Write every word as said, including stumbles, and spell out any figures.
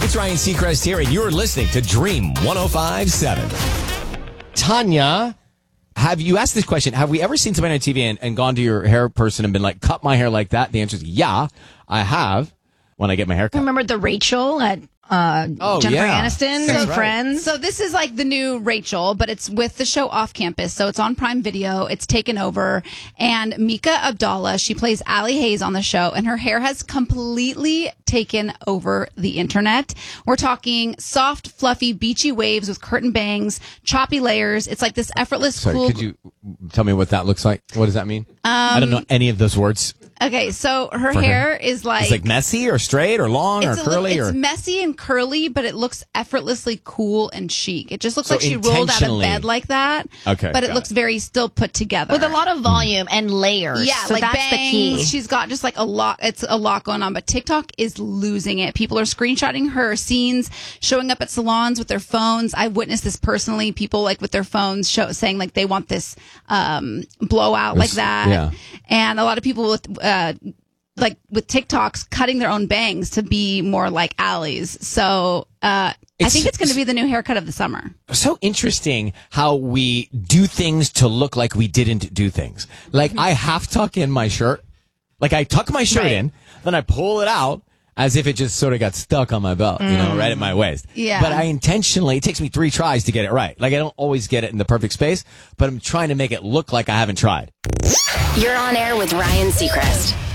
It's Ryan Seacrest here, and you're listening to Dream one oh five point seven. Tanya, have you asked this question? Have we ever seen somebody on T V and, and gone to your hair person and been like, cut my hair like that? The answer is yeah, I have when I get my hair cut. Remember the Rachel at uh, oh, Jennifer yeah. Aniston, That's so right. Friends? So this is like the new Rachel, but it's with the show Off Campus. So it's on Prime Video. It's taken over. And Mika Abdallah, she plays Allie Hayes on the show, and her hair has completely taken over the internet. We're talking soft, fluffy, beachy waves with curtain bangs, choppy layers. It's like this effortless, Sorry, cool... could you tell me what that looks like? What does that mean? Um, I don't know any of those words. Okay, so her For hair her. is like... It's like messy or straight or long or It's, a curly? little, it's or messy and curly, but it looks effortlessly cool and chic. It just looks So like she rolled out of intentionally- bed like that. Okay, But it got looks it. very still put together. With a lot of volume and layers. Yeah, so like that's bangs. the key. She's got just like a lot. It's a lot going on, but TikTok is losing it. People are screenshotting her scenes, showing up at salons with their phones. I've witnessed this personally. People like with their phones show, saying like they want this um, blowout like This- that. yeah. And a lot of people with uh, like with TikToks cutting their own bangs to be more like Allie's. So uh, I It's- think it's going to be the new haircut of the summer. So interesting how we do things to look like we didn't do things. Like I half tuck in my shirt. Like I tuck my shirt Right. in, then I pull it out as if it just sort of got stuck on my belt, you know, right at my waist. Yeah. But I intentionally, it takes me three tries to get it right. Like I don't always get it in the perfect space, but I'm trying to make it look like I haven't tried. You're on air with Ryan Seacrest.